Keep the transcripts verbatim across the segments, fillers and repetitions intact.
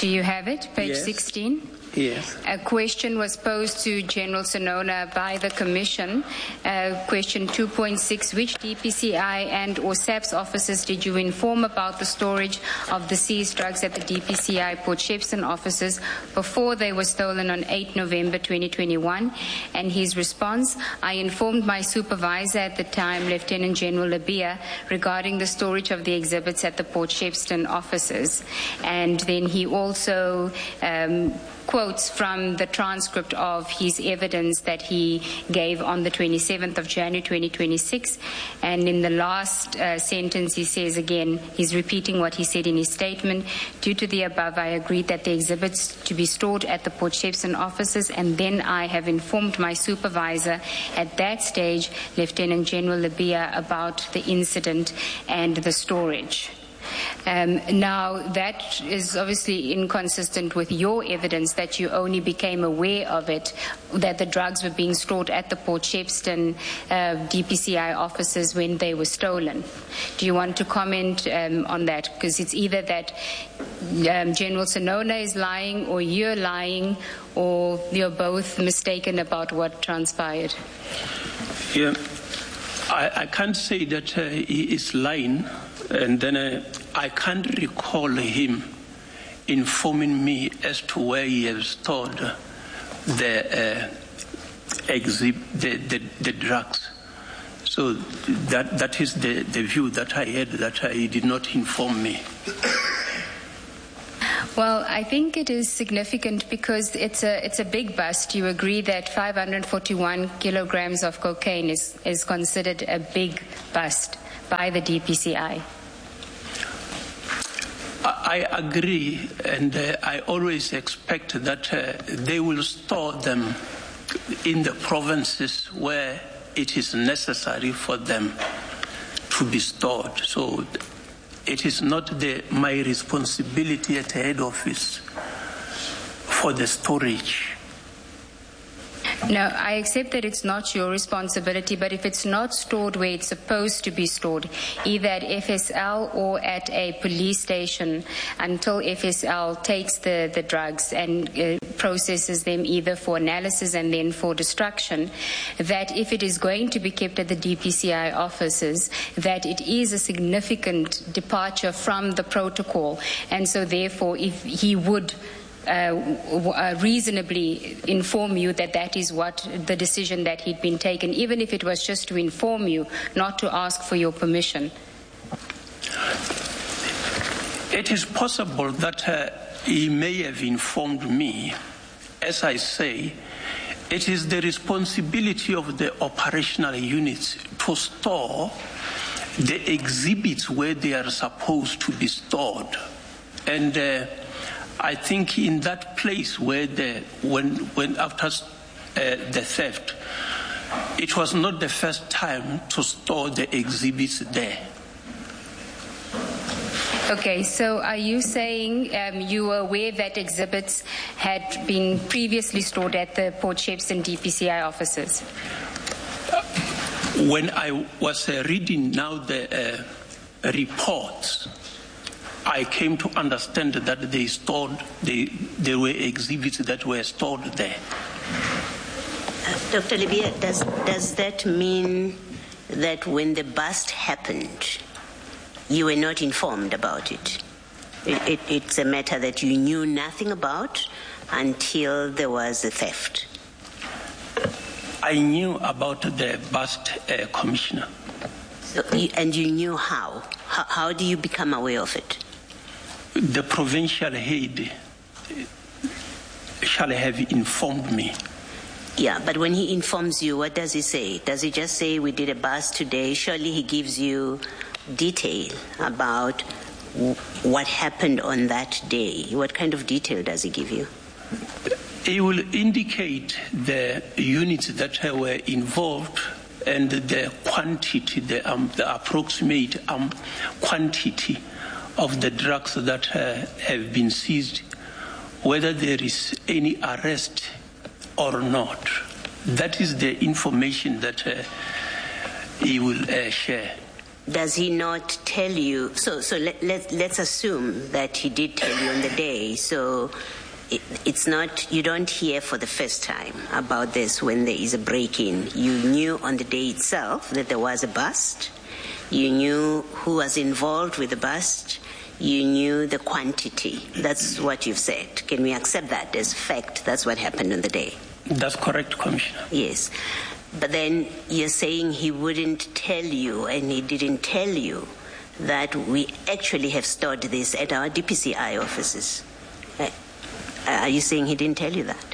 Do you have it? Page Yes. sixteen? Yes. A question was posed to General Sonona by the Commission. Uh, question two point six, which D P C I and or SAPS officers did you inform about the storage of the seized drugs at the D P C I Port Shepstone offices before they were stolen on the eighth of November twenty twenty-one? And his response, I informed my supervisor at the time, Lieutenant General Labia, regarding the storage of the exhibits at the Port Shepstone offices. And then he also um, quotes from the transcript of his evidence that he gave on the twenty-seventh of January twenty twenty-six. And in the last uh, sentence, he says again, he's repeating what he said in his statement. Due to the above, I agreed that the exhibits to be stored at the Port Shepstone offices, and then I have informed my supervisor at that stage, Lieutenant General Labia, about the incident and the storage. Um, now, that is obviously inconsistent with your evidence that you only became aware of it, that the drugs were being stored at the Port Shepstone uh, D P C I offices when they were stolen. Do you want to comment um, on that? Because it's either that um, General Sonona is lying, or you're lying, or you're both mistaken about what transpired. Yeah, I, I can't say that uh, he is lying. And then uh, I can't recall him informing me as to where he has stored the, uh, exhib- the, the, the drugs. So that, that is the, the view that I had, that uh, he did not inform me. Well, I think it is significant because it's a it's a big bust. You agree that five hundred forty-one kilograms of cocaine is, is considered a big bust by the D P C I. I agree, and uh, I always expect that uh, they will store them in the provinces where it is necessary for them to be stored. So it is not the, my responsibility at the head office for the storage. No, I accept that it's not your responsibility, but if it's not stored where it's supposed to be stored, either at F S L or at a police station, until F S L takes the, the drugs and uh, processes them either for analysis and then for destruction, that if it is going to be kept at the D P C I offices, that it is a significant departure from the protocol. And so therefore, if he would Uh, uh, reasonably inform you that that is what the decision that he'd been taken, even if it was just to inform you, not to ask for your permission. It is possible that uh, he may have informed me. As I say, it is the responsibility of the operational units to store the exhibits where they are supposed to be stored. And uh, I think in that place where the when when after uh, the theft, it was not the first time to store the exhibits there. Okay, so are you saying um, you were aware that exhibits had been previously stored at the Port Shepstone D P C I offices? When I was uh, reading now the uh, reports, I came to understand that they stored, they, there were exhibits that were stored there. Uh, Doctor Labia, does, does that mean that when the bust happened, you were not informed about it? It, it? It's a matter that you knew nothing about until there was a theft? I knew about the bust, uh, Commissioner. So, and you knew how? how? How do you become aware of it? The provincial head shall have informed me. Yeah, but when he informs you, what does he say? Does he just say, we did a bust today? Surely he gives you detail about what happened on that day. What kind of detail does he give you? He will indicate the units that were involved and the quantity, the, um, the approximate um, quantity of the drugs that uh, have been seized, whether there is any arrest or not. That is the information that uh, he will uh, share. does he not tell you? So, so let, let, let's assume that he did tell you on the day. So it, it's not, you don't hear for the first time about this when there is a break-in. You knew on the day itself that there was a bust. You knew who was involved with the bust. You knew the quantity. That's what you've said. Can we accept that as fact? That's what happened on the day. That's correct, Commissioner. Yes. But then you're saying he wouldn't tell you, and he didn't tell you, that we actually have stored this at our D P C I offices. Uh, are you saying he didn't tell you that?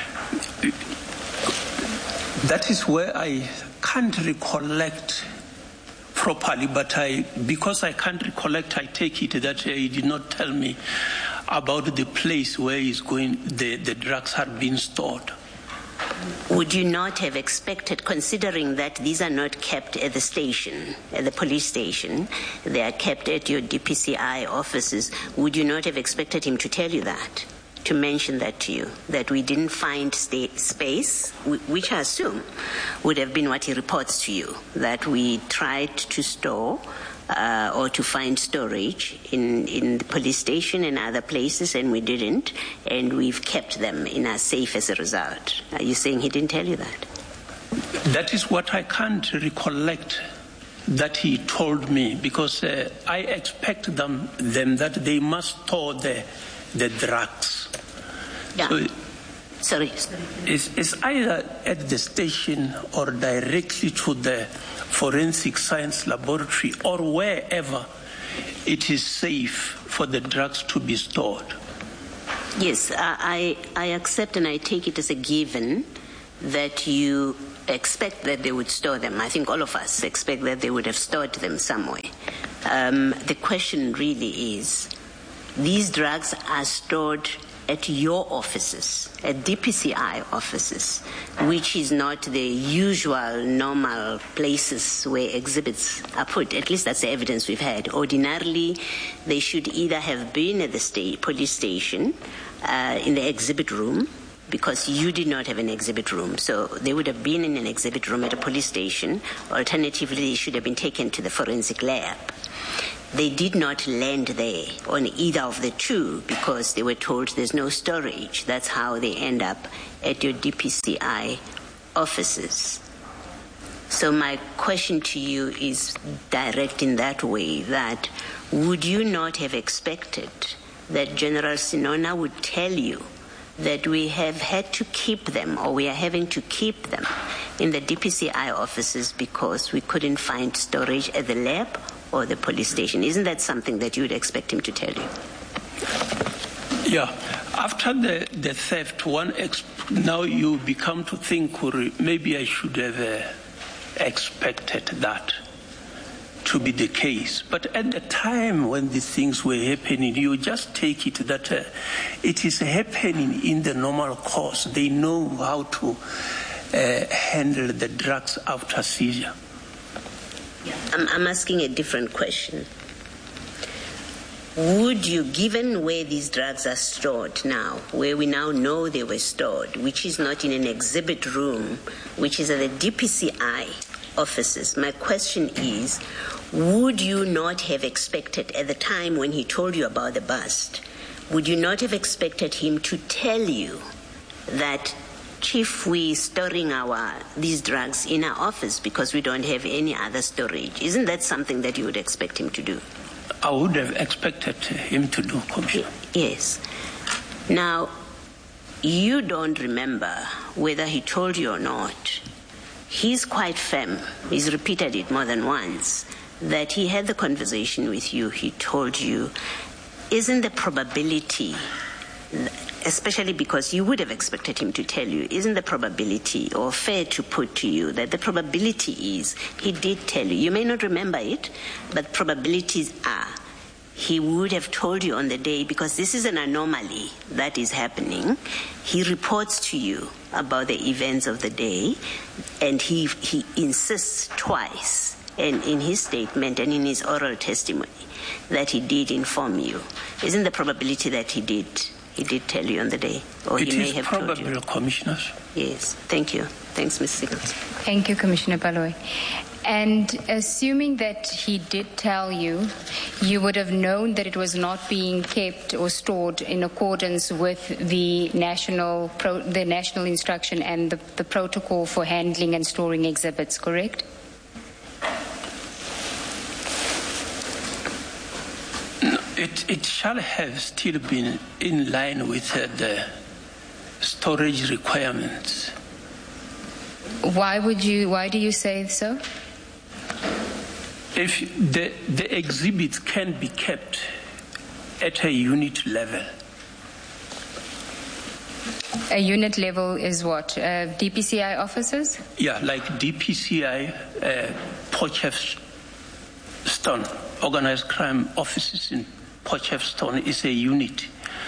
That is where I can't recollect properly, but I, because I can't recollect, I take it that he did not tell me about the place where he's going, the, the drugs had been stored. Would you not have expected, considering that these are not kept at the station, at the police station, they are kept at your D P C I offices, would you not have expected him to tell you that, to mention that to you, that we didn't find sta- space, which I assume would have been what he reports to you, that we tried to store Uh, or to find storage in, in the police station and other places, and we didn't, and we've kept them in our safe as a result. Are you saying he didn't tell you that? That is what I can't recollect that he told me, because uh, I expect them, them that they must store the, the drugs. Yeah. So, Sorry. It's, it's either at the station or directly to the forensic science laboratory or wherever it is safe for the drugs to be stored. Yes, I, I accept and I take it as a given that you expect that they would store them. I think all of us expect that they would have stored them somewhere. Um, the question really is, these drugs are stored at your offices, at D P C I offices, which is not the usual, normal places where exhibits are put. At least that's the evidence we've had. Ordinarily, they should either have been at the state, police station, uh, in the exhibit room, because you did not have an exhibit room. So they would have been in an exhibit room at a police station. Alternatively, they should have been taken to the forensic lab. They did not land there on either of the two because they were told there's no storage. That's how they end up at your D P C I offices. So my question to you is direct in that way, that would you not have expected that General Sinona would tell you that we have had to keep them, or we are having to keep them in the D P C I offices because we couldn't find storage at the lab or the police station? Isn't that something that you would expect him to tell you? Yeah. After the, the theft, one exp- now you become to think, maybe I should have uh, expected that to be the case. But at the time when these things were happening, you just take it that uh, it is happening in the normal course. They know how to uh, handle the drugs after seizure. I'm, I'm asking a different question. Would you, given where these drugs are stored now, where we now know they were stored, which is not in an exhibit room, which is at the D P C I offices, my question is, would you not have expected at the time when he told you about the bust, would you not have expected him to tell you that, Chief, we're storing our these drugs in our office because we don't have any other storage? Isn't that something that you would expect him to do? I would have expected him to do, Commissioner. Yes. Now, you don't remember whether he told you or not. He's quite firm. He's repeated it more than once, that he had the conversation with you. He told you, isn't the probability, especially because you would have expected him to tell you, isn't the probability, or fair to put to you, that the probability is he did tell you? You may not remember it, but probabilities are he would have told you on the day, because this is an anomaly that is happening. He reports to you about the events of the day, and he he insists twice, and in his statement and in his oral testimony, that he did inform you. Isn't the probability that he did he did tell you on the day, or it he may is have probable, told you? Commissioners. Yes. Thank you. Thanks, Miz Siggles. Thank you, Commissioner Baloyi. And assuming that he did tell you, you would have known that it was not being kept or stored in accordance with the national pro, the national instruction and the, the protocol for handling and storing exhibits, correct? No, it, it shall have still been in line with uh, the storage requirements. Why would you? Why do you say so? If the, the exhibits can be kept at a unit level. A unit level is what? Uh, D P C I officers? Yeah, like D P C I, uh, Potchefstroom, organized crime offices in Potchefstroom is a unit.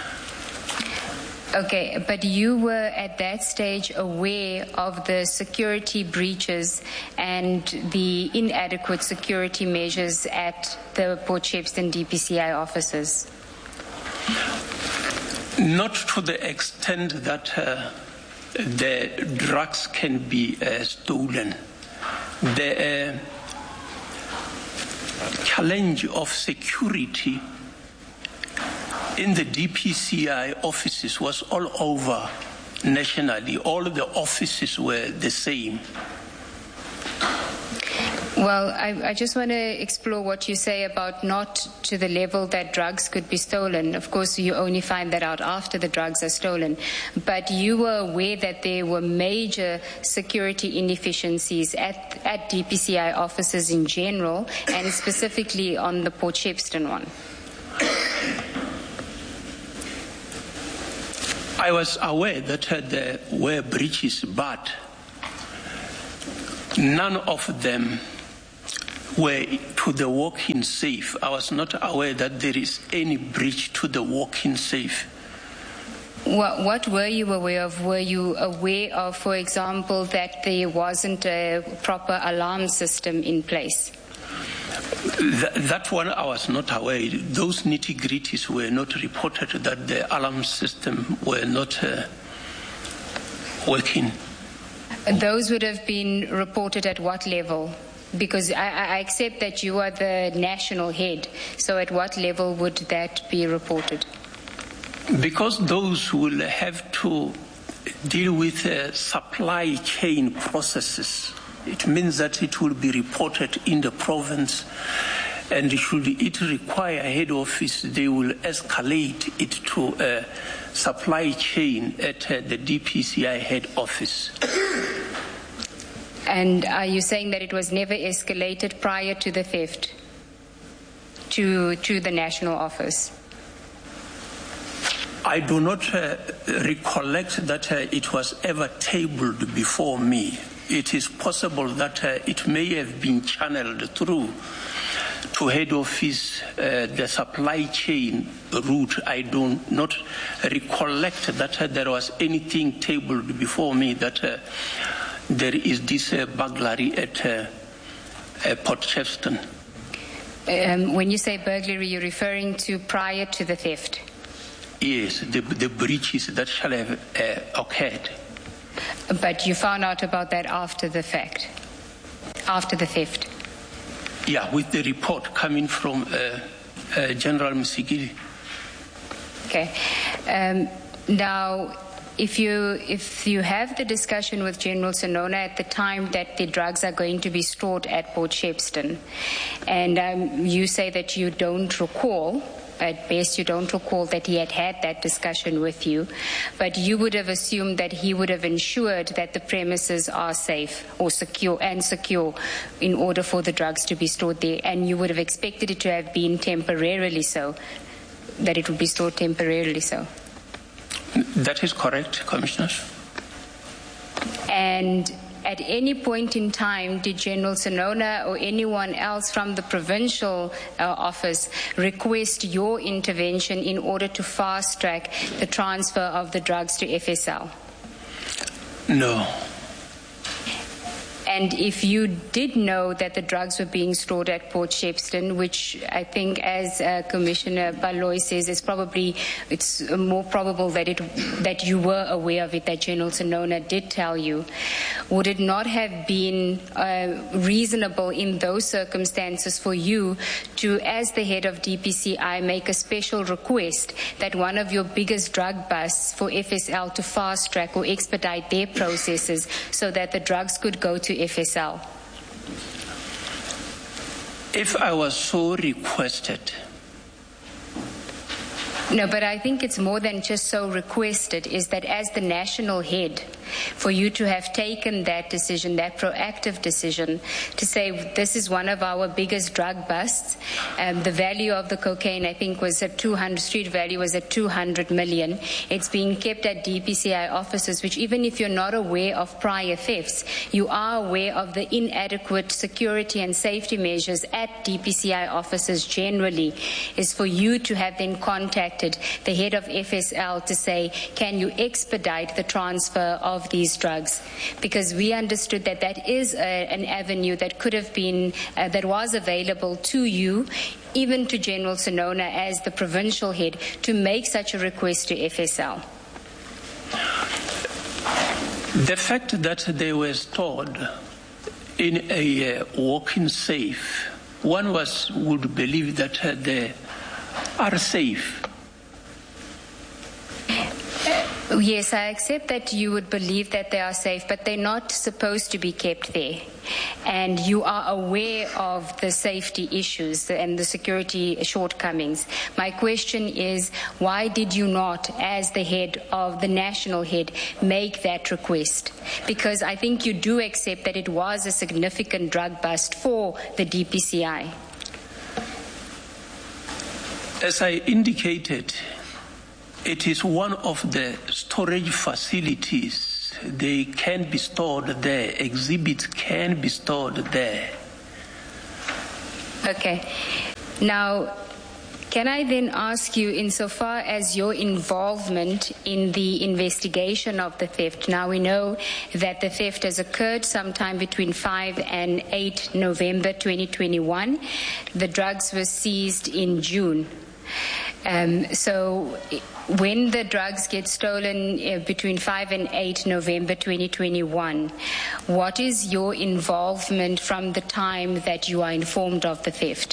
Okay, but you were at that stage aware of the security breaches and the inadequate security measures at the Port Shepstone D P C I offices? Not to the extent that uh, the drugs can be uh, stolen. The uh, challenge of security in the D P C I offices was all over nationally. All of the offices were the same. Well, I, I just want to explore what you say about not to the level that drugs could be stolen. Of course, you only find that out after the drugs are stolen. But you were aware that there were major security inefficiencies at, at D P C I offices in general, and specifically on the Port Shepstone one. I was aware that uh, there were breaches, but none of them were to the walk-in safe. I was not aware that there is any breach to the walk-in safe. What, what were you aware of? Were you aware of, for example, that there wasn't a proper alarm system in place? Th- that one I was not aware. Those nitty-gritties were not reported, that the alarm system were not uh, working. Those would have been reported at what level? Because I, I accept that you are the national head, so at what level would that be reported? Because those will have to deal with uh, supply chain processes. It means that it will be reported in the province, and should it require head office, they will escalate it to a supply chain at uh, the D P C I head office. And are you saying that it was never escalated prior to the theft to, to the national office? I do not uh, recollect that uh, it was ever tabled before me. It is possible that uh, it may have been channeled through to head office, uh, the supply chain route. I do not recollect that uh, there was anything tabled before me that uh, there is this uh, burglary at uh, uh, Port Shepstone. Um, when you say burglary, you're referring to prior to the theft? Yes, the, the breaches that shall have uh, occurred. But you found out about that after the fact, after the theft? Yeah, with the report coming from uh, uh, General Msigili. Okay. Um, now, if you if you have the discussion with General Sonona at the time that the drugs are going to be stored at Port Shepstone, and um, you say that you don't recall, at best you don't recall that he had had that discussion with you, but you would have assumed that he would have ensured that the premises are safe or secure and secure in order for the drugs to be stored there, and you would have expected it to have been temporarily so, that it would be stored temporarily so. That is correct, Commissioners. And at any point in time, did General Sonona or anyone else from the provincial uh, office request your intervention in order to fast-track the transfer of the drugs to F S L? No. And if you did know that the drugs were being stored at Port Shepstone, which I think, as uh, Commissioner Baloy says, is probably, it's more probable that it that you were aware of it, that General Sonona did tell you, would it not have been uh, reasonable in those circumstances for you to, as the head of D P C I, make a special request that one of your biggest drug busts for F S L to fast track or expedite their processes so that the drugs could go to F S L? If I was so requested. No, but I think it's more than just so requested, is that as the national head, for you to have taken that decision, that proactive decision, to say this is one of our biggest drug busts. Um, the value of the cocaine, I think, was at two hundred, street value was at two hundred million. It's being kept at D P C I offices, which even if you're not aware of prior thefts, you are aware of the inadequate security and safety measures at D P C I offices generally, is for you to have then contacted the head of F S L to say, can you expedite the transfer of these drugs? Because we understood that that is a, an avenue that could have been, uh, that was available to you, even to General Sonona as the provincial head, to make such a request to F S L. The fact that they were stored in a uh, walk-in safe, one was would believe that uh, they are safe. Yes, I accept that you would believe that they are safe, but they're not supposed to be kept there. And you are aware of the safety issues and the security shortcomings. My question is, why did you not, as the head of the national head, make that request? Because I think you do accept that it was a significant drug bust for the D P C I. As I indicated, it is one of the storage facilities. They can be stored there. Exhibits can be stored there. Okay. Now, can I then ask you, insofar as your involvement in the investigation of the theft, now we know that the theft has occurred sometime between five and eight November twenty twenty-one. The drugs were seized in June. Um, so when the drugs get stolen uh, between five and eight November twenty twenty-one, what is your involvement from the time that you are informed of the theft?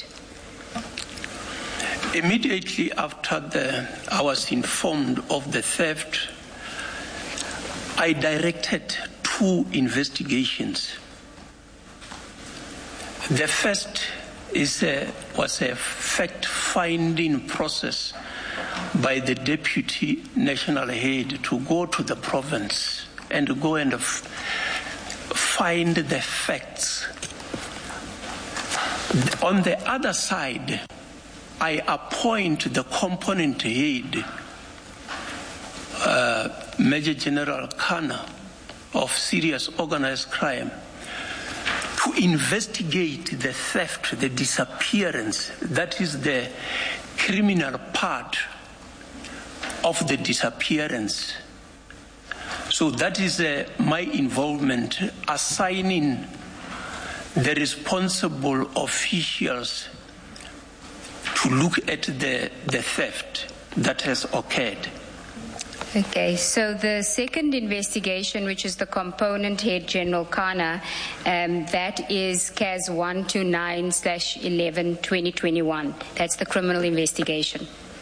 Immediately after the, I was informed of the theft, I directed two investigations. The first is a, was a fact-finding process by the Deputy National Head to go to the province and go and f- find the facts. On the other side, I appoint the component head, uh, Major General Kana of Serious Organized Crime, to investigate the theft, the disappearance, that is the criminal part of the disappearance. So that is uh, my involvement, assigning the responsible officials to look at the, the theft that has occurred. Okay, so the second investigation, which is the component head, General Kana, um, that is C A S one two nine slash eleven twenty twenty-one. That's the criminal investigation.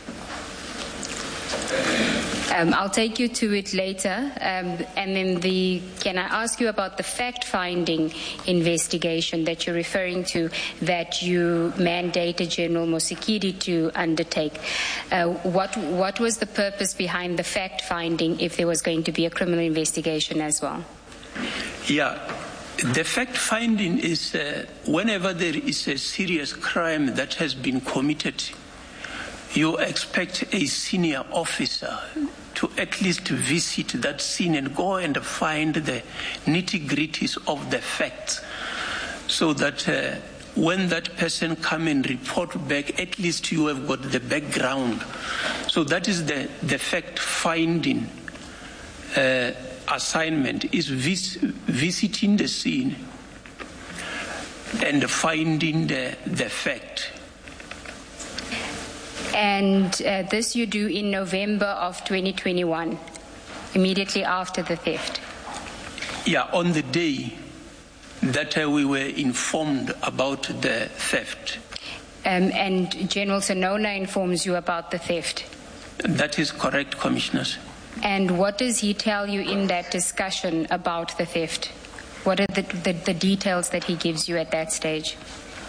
Um, I'll take you to it later. Um, and then the, can I ask you about the fact-finding investigation that you're referring to, that you mandated General Mosekedi to undertake? Uh, what, what was the purpose behind the fact-finding if there was going to be a criminal investigation as well? Yeah. The fact-finding is uh, whenever there is a serious crime that has been committed, you expect a senior officer to at least visit that scene and go and find the nitty-gritties of the facts, so that uh, when that person come and report back, at least you have got the background. So that is the, the fact-finding uh, assignment, is vis- visiting the scene and finding the, the fact. And uh, this you do in November of twenty twenty-one, immediately after the theft? Yeah, on the day that uh, we were informed about the theft. Um, and General Sonona informs you about the theft? That is correct, Commissioners. And what does he tell you in that discussion about the theft? What are the, the, the details that he gives you at that stage?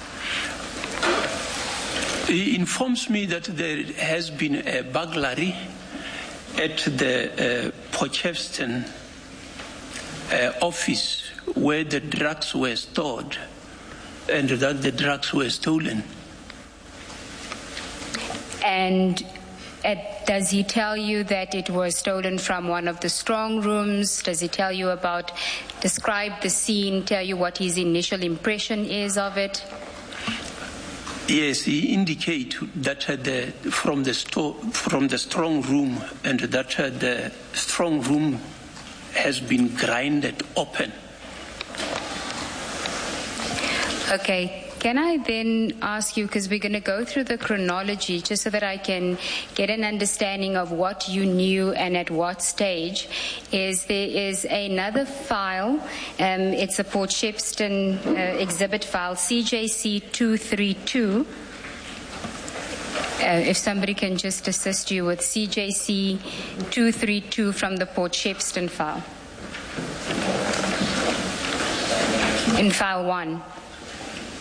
He informs me that there has been a burglary at the uh, Potchefstroom uh, office where the drugs were stored and that the drugs were stolen. And uh, does he tell you that it was stolen from one of the strong rooms? Does he tell you about, describe the scene, tell you what his initial impression is of it? Yes, he indicates that uh, the, from, the store, from the strong room and that uh, the strong room has been grinded open. Okay. Can I then ask you, because we're going to go through the chronology just so that I can get an understanding of what you knew and at what stage, is there is another file, um, it's a Potchefstroom uh, exhibit file, C J C two thirty-two. Uh, if somebody can just assist you with C J C two thirty-two from the Potchefstroom file. In file one.